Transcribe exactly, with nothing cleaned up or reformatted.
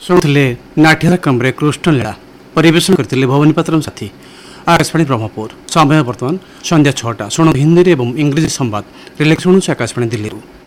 शुणुले नाट्यर क्रम कृष्ण लीला परिवेशन करते भवानी पात्र साथी आकाशवाणी ब्रह्मपुर समय बर्तमान संध्या छटा शुणु हिंदी और इंग्रेजी संवाद रिलेक्स शुणु आकाशवाणी दिल्ली।